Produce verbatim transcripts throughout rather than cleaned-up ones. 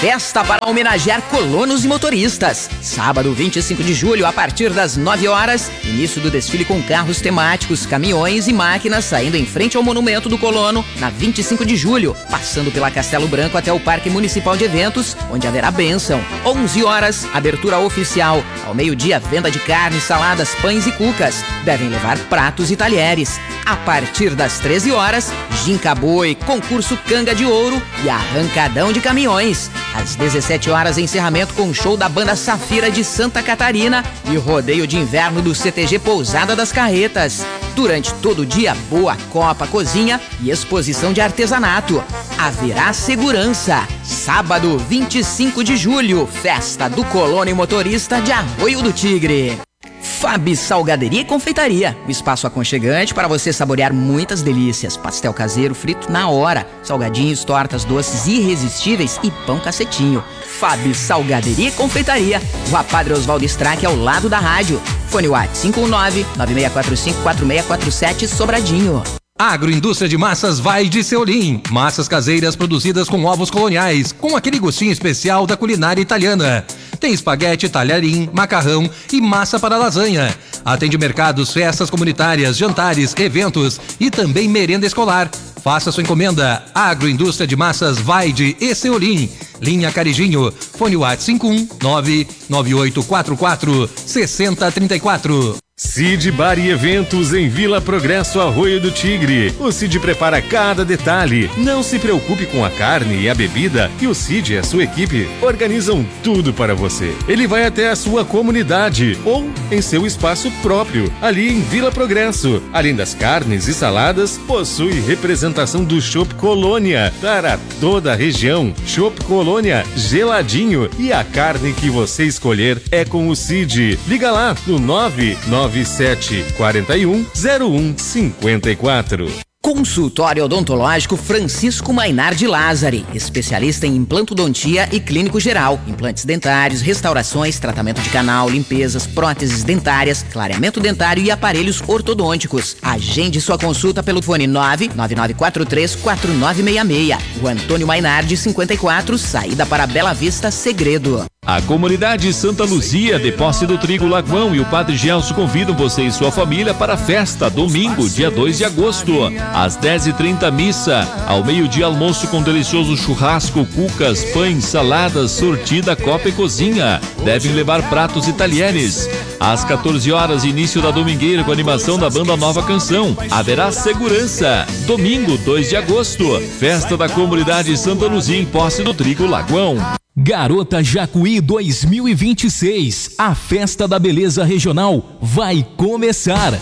festa para homenagear colonos e motoristas. Sábado, vinte e cinco de julho, a partir das nove horas, início do desfile com carros temáticos, caminhões e máquinas saindo em frente ao Monumento do Colono, na vinte e cinco de julho, passando pela Castelo Branco até o Parque Municipal de Eventos, onde haverá bênção. onze horas, abertura oficial. Ao meio-dia, venda de carne, saladas, pães e cucas. Devem levar pratos e talheres. A partir das treze horas, Ginca Boi, concurso Canga de Ouro e arrancadão de caminhões. Às dezessete horas, encerramento com show da banda Safira de Santa Catarina e rodeio de inverno do C T G Pousada das Carretas. Durante todo o dia, boa copa, cozinha e exposição de artesanato. Haverá segurança. Sábado, vinte e cinco de julho, festa do colono e motorista de Arroio do Tigre. Fabi Salgaderia e Confeitaria, o espaço aconchegante para você saborear muitas delícias. Pastel caseiro frito na hora, salgadinhos, tortas doces irresistíveis e pão cacetinho. Fabi Salgaderia e Confeitaria, Rua Padre Oswaldo Strack, ao lado da rádio. Fone WhatsApp cinco um nove, nove seis quatro cinco, quatro seis quatro sete, Sobradinho. Agroindústria de Massas Vai de Seolim. Massas caseiras produzidas com ovos coloniais, com aquele gostinho especial da culinária italiana. Tem espaguete, talharim, macarrão e massa para lasanha. Atende mercados, festas comunitárias, jantares, eventos e também merenda escolar. Faça sua encomenda. Agroindústria de Massas Vai de Seolim. Linha Carijinho. Fone WhatsApp cinco um nove, nove oito quatro quatro, seis zero três quatro. Cid Bar e Eventos em Vila Progresso, Arroio do Tigre. O Cid prepara cada detalhe. Não se preocupe com a carne e a bebida, que o Cid e a sua equipe organizam tudo para você. Ele vai até a sua comunidade ou em seu espaço próprio, ali em Vila Progresso. Além das carnes e saladas, possui representação do Chopp Colônia para toda a região. Chopp Colônia geladinho, e a carne que você escolher é com o Cid. Liga lá no nove nove sete quatro um, zero um cinco quatro. Consultório Odontológico Francisco Mainardi Lázari, especialista em implantodontia e clínico geral, implantes dentários, restaurações, tratamento de canal, limpezas, próteses dentárias, clareamento dentário e aparelhos ortodônticos. Agende sua consulta pelo fone nove nove nove quatro três quatro nove seis seis. O Antônio Mainardi cinquenta e quatro, saída para Bela Vista, Segredo. A comunidade Santa Luzia, de Posse do Trigo Lagoão, e o Padre Gelson convidam você e sua família para a festa, domingo, dia dois de agosto, às dez e trinta, missa. Ao meio-dia, almoço com delicioso churrasco, cucas, pães, saladas, sortida, copa e cozinha. Devem levar pratos e talheres. Às quatorze horas, início da domingueira com animação da banda Nova Canção. Haverá segurança. Domingo, dois de agosto, festa da comunidade Santa Luzia em Posse do Trigo Lagoão. Garota Jacuí dois mil e vinte e seis, a festa da beleza regional vai começar.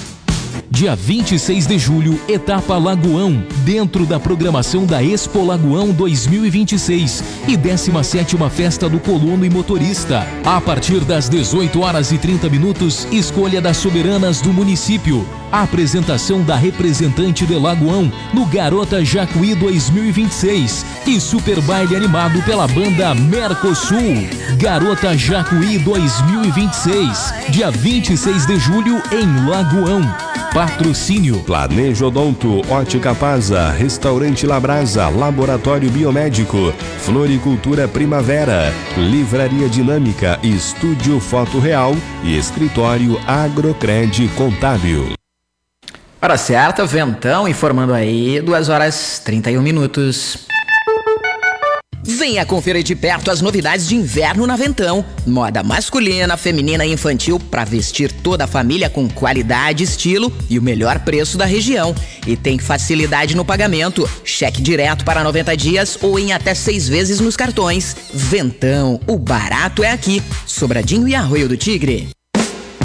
Dia vinte e seis de julho, etapa Lagoão, dentro da programação da Expo Lagoão dois mil e vinte e seis e décima sétima Festa do Colono e Motorista. A partir das dezoito horas e trinta minutos, escolha das soberanas do município. A apresentação da representante de Lagoão no Garota Jacuí dois mil e vinte e seis e super baile animado pela banda Mercosul. Garota Jacuí dois mil e vinte e seis, dia vinte e seis de julho em Lagoão. Patrocínio Planejo Odonto, Ótica Pasa, Restaurante Labrasa, Laboratório Biomédico, Floricultura Primavera, Livraria Dinâmica, Estúdio Foto Real e Escritório Agrocred Contábil. Hora certa, Ventão informando aí, duas horas e trinta e um minutos. Venha conferir de perto as novidades de inverno na Ventão. Moda masculina, feminina e infantil para vestir toda a família com qualidade, estilo e o melhor preço da região. E tem facilidade no pagamento. Cheque direto para noventa dias ou em até seis vezes nos cartões. Ventão, o barato é aqui. Sobradinho e Arroio do Tigre.